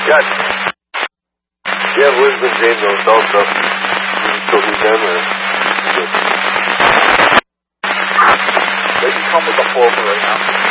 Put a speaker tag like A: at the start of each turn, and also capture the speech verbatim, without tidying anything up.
A: Good. Yeah, wisdom gained those also. You can still do them or...
B: They can come with the floor for right now.